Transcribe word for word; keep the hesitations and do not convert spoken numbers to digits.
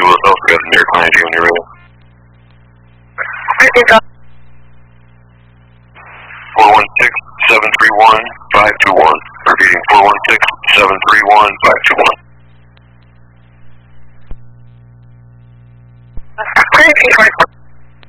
South got an air client when you're ready. four one six, seven three one, five two one. Repeating, four one six, seven three one, five two one. Clear P forty-four.